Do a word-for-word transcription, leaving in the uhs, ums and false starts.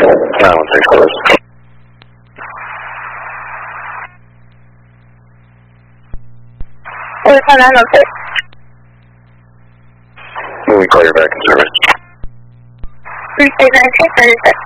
nine one six close. What's on nine one six? We call you back in service. three six nine six, thirty-six.